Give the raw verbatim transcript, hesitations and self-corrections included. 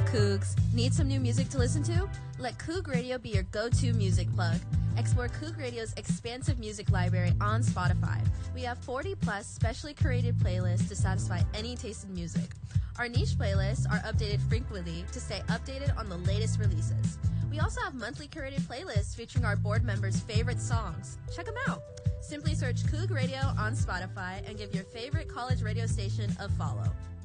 Cougs? Need some new music to listen to? Let Coug Radio be your go-to music plug. Explore Coug Radio's expansive music library on Spotify. We have forty plus specially curated playlists to satisfy any taste in music. Our niche playlists are updated frequently to stay updated on the latest releases. We also have monthly curated playlists featuring our board members' favorite songs. Check them out. Simply search Coug Radio on Spotify and give your favorite college radio station a follow.